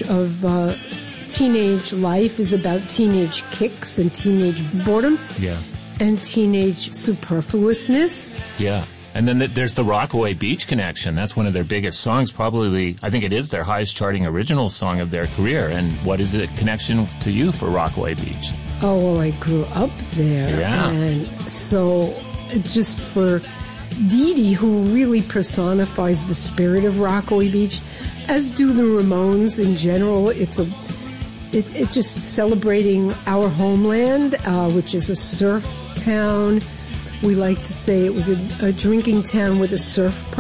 much of teenage life is about teenage kicks and teenage boredom. Yeah. And teenage superfluousness. Yeah. And then there's the Rockaway Beach connection. That's one of their biggest songs, probably, I think it is their highest charting original song of their career. And what is the connection to you for Rockaway Beach? Oh, well, I grew up there. Yeah. And so just for Dee Dee, who really personifies the spirit of Rockaway Beach, as do the Ramones in general, it's just celebrating our homeland, which is a surf town. We like to say it was a drinking town with a surf